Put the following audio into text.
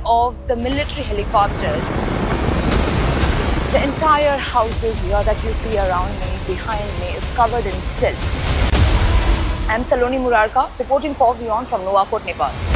of the military helicopters. The entire houses here that you see around me, behind me, is covered in silt. I'm Saloni Murarka, reporting for WION from Nuwakot, Nepal.